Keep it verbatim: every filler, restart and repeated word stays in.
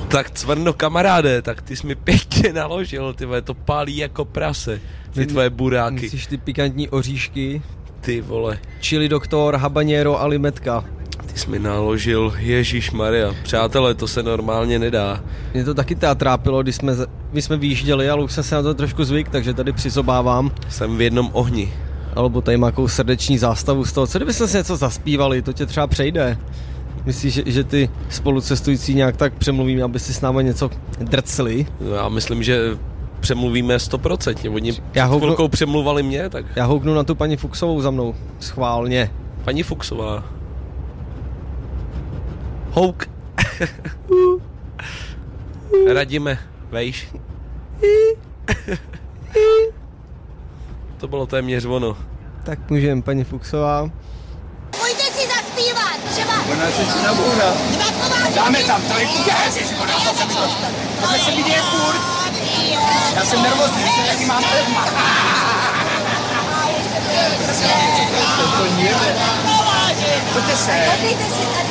Tak cvrno kamaráde, tak ty jsi mi pěkně naložil, ty vole, to pálí jako prase, ty tvoje buráky. Myslíš ty pikantní oříšky? Ty vole. Chili doktor, habanero a limetka. Ty jsi mi naložil, ježišmarja, přátelé, to se normálně nedá. Mě to taky trápilo, když jsme, když jsme vyjížděli, ale už jsem se na to trošku zvyk, takže tady přizobávám. Jsem v jednom ohni. Alebo tady má jakou srdeční zástavu z toho. Co kdybyste si něco zaspívali, to tě třeba přejde. Myslíš, že, že ty spolucestující nějak tak přemluvíme, aby si s námi něco drcli? No, já myslím, že přemluvíme sto procent. Oni před houknu, chvilkou přemluvali mě, tak... Já houknu na tu paní Fuchsovou za mnou. Schválně. Paní Fuchsová. Houk. Radíme, vejš. To bylo téměř ono. Tak můžeme, paní Fuchsová. Pojďte si zaspívat, třeba... Ona se si nabůra. Dáme tam trojku, ježišmona, to se mi to... Tohle se mi děje furt. Já jsem nervózní, že taky mám pevma. To to nejde. Pojďte se. Podívejte si tady.